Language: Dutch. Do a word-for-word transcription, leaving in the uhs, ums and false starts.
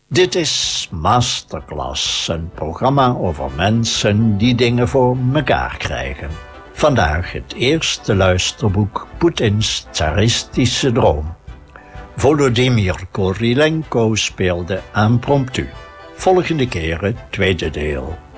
Dit is Masterclass, een programma over mensen die dingen voor mekaar krijgen. Vandaag het eerste luisterboek Poetins tsaristische droom. Volodymyr Korilenko speelde impromptu. Volgende keer het tweede deel.